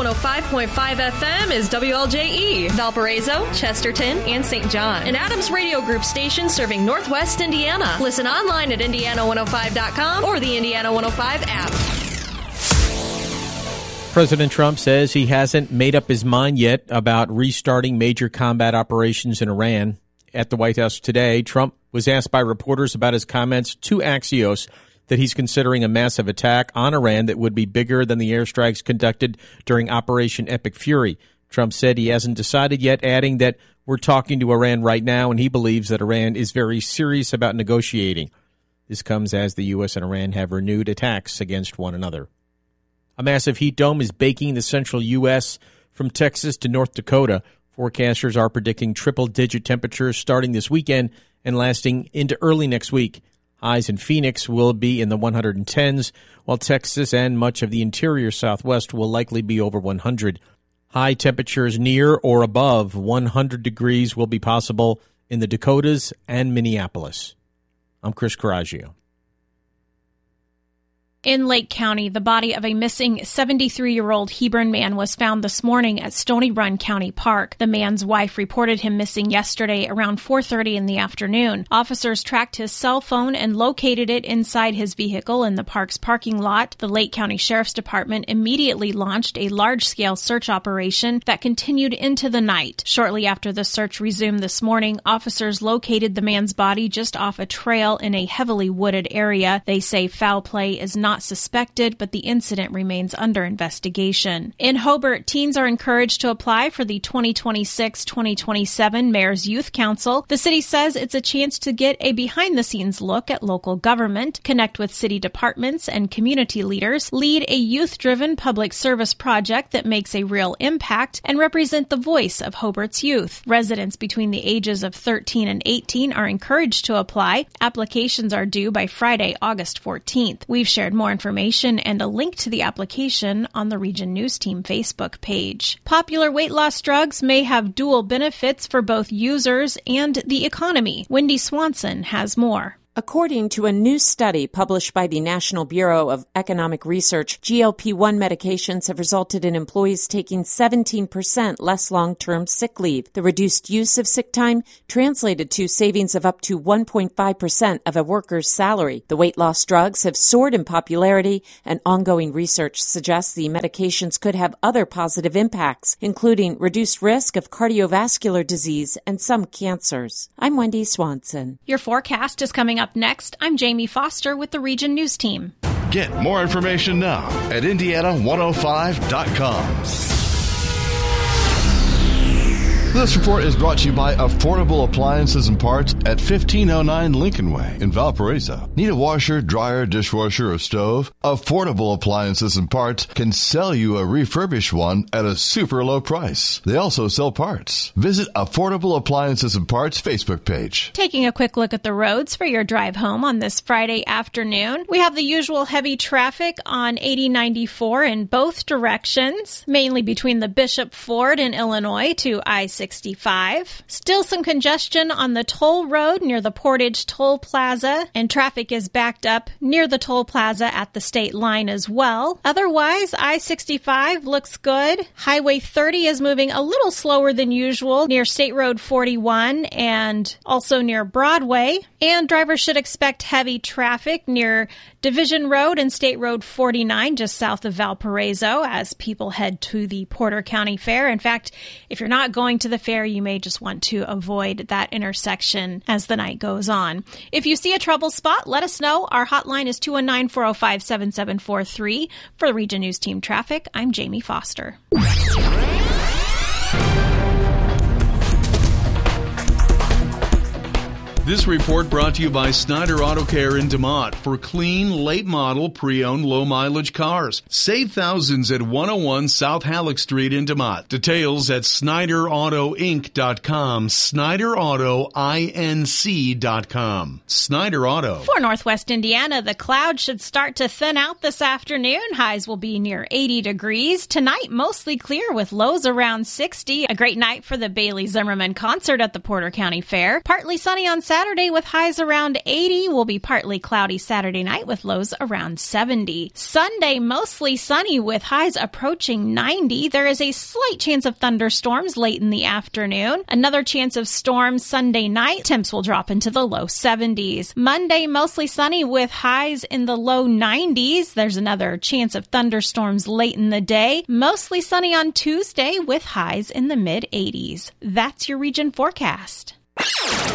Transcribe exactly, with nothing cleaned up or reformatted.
one oh five point five F M is W L J E, Valparaiso, Chesterton, and Saint John. An Adams Radio Group station serving Northwest Indiana. Listen online at indiana one oh five dot com or the Indiana one oh five app. President Trump says he hasn't made up his mind yet about restarting major combat operations in Iran. At the White House today, Trump was asked by reporters about his comments to Axios that he's considering a massive attack on Iran that would be bigger than the airstrikes conducted during Operation Epic Fury. Trump said he hasn't decided yet, adding that we're talking to Iran right now, and he believes that Iran is very serious about negotiating. This comes as the U S and Iran have renewed attacks against one another. A massive heat dome is baking the central U S from Texas to North Dakota. Forecasters are predicting triple-digit temperatures starting this weekend and lasting into early next week. Highs in Phoenix will be in the one hundred tens, while Texas and much of the interior Southwest will likely be over one hundred. High temperatures near or above one hundred degrees will be possible in the Dakotas and Minneapolis. I'm Chris Coraggio. In Lake County, the body of a missing seventy-three-year-old Hebron man was found this morning at Stony Run County Park. The man's wife reported him missing yesterday around four thirty in the afternoon. Officers tracked his cell phone and located it inside his vehicle in the park's parking lot. The Lake County Sheriff's Department immediately launched a large-scale search operation that continued into the night. Shortly after the search resumed this morning, officers located the man's body just off a trail in a heavily wooded area. They say foul play is not Not suspected, but the incident remains under investigation. In Hobart, teens are encouraged to apply for the twenty twenty-six twenty twenty-seven Mayor's Youth Council. The city says it's a chance to get a behind-the-scenes look at local government, connect with city departments and community leaders, lead a youth-driven public service project that makes a real impact, and represent the voice of Hobart's youth. Residents between the ages of thirteen and eighteen are encouraged to apply. Applications are due by Friday, August fourteenth. We've shared more information and a link to the application on the Region News Team Facebook page. Popular weight loss drugs may have dual benefits for both users and the economy. Wendy Swanson has more. According to a new study published by the National Bureau of Economic Research, G L P one medications have resulted in employees taking seventeen percent less long-term sick leave. The reduced use of sick time translated to savings of up to one point five percent of a worker's salary. The weight loss drugs have soared in popularity, and ongoing research suggests the medications could have other positive impacts, including reduced risk of cardiovascular disease and some cancers. I'm Wendy Swanson. Your forecast is coming up. Up next, I'm Jamie Foster with the Region News Team. Get more information now at indiana one oh five dot com. This report is brought to you by Affordable Appliances and Parts at fifteen oh nine Lincoln Way in Valparaiso. Need a washer, dryer, dishwasher, or stove? Affordable Appliances and Parts can sell you a refurbished one at a super low price. They also sell parts. Visit Affordable Appliances and Parts Facebook page. Taking a quick look at the roads for your drive home on this Friday afternoon. We have the usual heavy traffic on eighty ninety-four in both directions, mainly between the Bishop Ford in Illinois to I sixty-five. Still some congestion on the toll road near the Portage Toll Plaza, and traffic is backed up near the toll plaza at the state line as well. Otherwise, I sixty-five looks good. Highway thirty is moving a little slower than usual near State Road forty-one and also near Broadway. And drivers should expect heavy traffic near Division Road and State Road forty-nine just south of Valparaiso as people head to the Porter County Fair. In fact, if you're not going to the fair, you may just want to avoid that intersection as the night goes on. If you see a trouble spot, let us know. Our hotline is two one nine, four oh five, seven seven four three. For the Region News Team Traffic, I'm Jamie Foster. This report brought to you by Snyder Auto Care in DeMont for clean, late-model, pre-owned, low-mileage cars. Save thousands at one oh one South Halleck Street in DeMont. Details at Snyder Auto Inc dot com, Snyder Auto Inc dot com. Snyder Auto. For Northwest Indiana, the clouds should start to thin out this afternoon. Highs will be near eighty degrees. Tonight, mostly clear with lows around sixty. A great night for the Bailey Zimmerman concert at the Porter County Fair. Partly sunny on Saturday. Saturday with highs around eighty. Will be partly cloudy Saturday night with lows around seventy. Sunday, mostly sunny with highs approaching ninety. There is a slight chance of thunderstorms late in the afternoon. Another chance of storms Sunday night. Temps will drop into the low seventies. Monday, mostly sunny with highs in the low nineties. There's another chance of thunderstorms late in the day. Mostly sunny on Tuesday with highs in the mid eighties. That's your region forecast.